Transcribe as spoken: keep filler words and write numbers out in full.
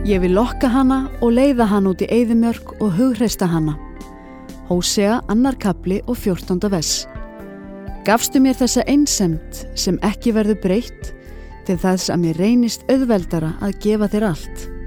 Ég vil lokka hana og leiða hana út í eyðimörk og hughreysta hana. Hósea, annar kafli og fjórtánda vers. Gafstu mér þessa einsemd sem ekki verður breytt, til þess að mér reynist auðveldara að gefa þér allt.